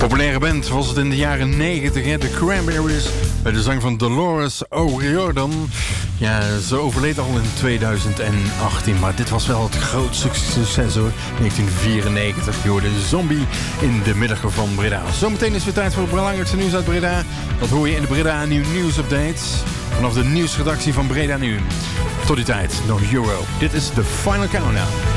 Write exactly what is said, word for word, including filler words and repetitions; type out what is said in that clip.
Populaire band was het in de jaren negentig, hè? De Cranberries, bij de zang van Dolores O'Riordan. Ja, ze overleed al in tweeduizend achttien, maar dit was wel het grootste succes hoor. negentien vierennegentig, je hoorde Zombie in de middag van Breda. Zometeen is het weer tijd voor het belangrijkste nieuws uit Breda. Dat hoor je in de Breda Nieuw Nieuwsupdate. Vanaf de nieuwsredactie van Breda Nu. Tot die tijd, nog Euro. Dit is de Final Countdown.